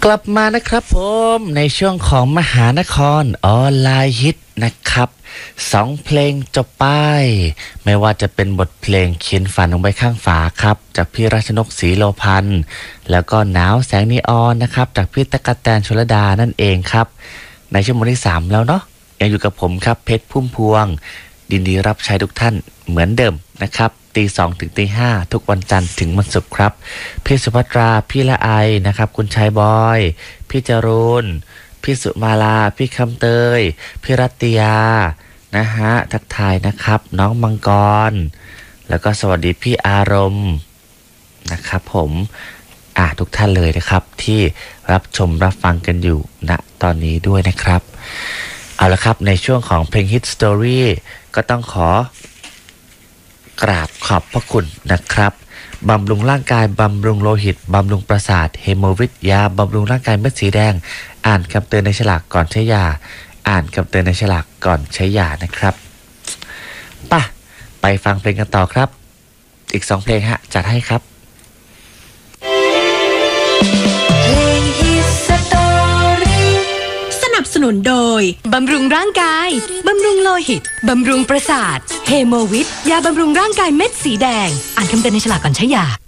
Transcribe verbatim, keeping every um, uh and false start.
กลับมานะครับผมในช่วงของมหานครออนไลน์ฮิตนะครับสองเพลงจบไปไม่ว่าจะเป็นบทเพลงเขียนฝันลงไปข้างฝาครับจากพี่รัชนกศรีโลพันธ์แล้วก็หนาวแสงนีออนนะครับจากพี่ตะกะแตนชลดานั่นเองครับในชั่วโมงที่สามแล้วเนาะยังอยู่กับผมครับเพชรพุ่มพวงยินดีรับใช้ทุกท่านเหมือนเดิมนะครับตีสองถึงตีห้าทุกวันจันทร์ถึงวันศุกร์ครับพี่สุภัตราพี่ละไอนะครับคุณชายบอยพี่จรูนพี่สุมาลาพี่คำเตยพี่รัตติยานะฮะทักทายนะครับน้องมังกรแล้วก็สวัสดีพี่อารมณ์นะครับผมอ่ะทุกท่านเลยนะครับที่รับชมรับฟังกันอยู่ณตอนนี้ด้วยนะครับเอาละครับในช่วงของเพลงฮิตสตอรี่ก็ต้องขอกราบขอบพระคุณนะครับบำรุงร่างกายบำรุงโลหิตบำรุงประสาทเฮโมวิทยาบำรุงร่างกายเม็ดสีแดงอ่านคำเตือนในฉลากก่อนใช้ยาอ่านคำเตือนในฉลากก่อนใช้ยานะครับป่ะไปฟังเพลงกันต่อครับอีกสองเพลงฮะจัดให้ครับสนับสนุนโดยบำรุงร่างกายบำรุงโลหิตบำรุงประสาทเฮโมวิทยาบำรุงร่างกายเม็ดสีแดงอ่านคำเตือนในฉลากก่อนใช้ยา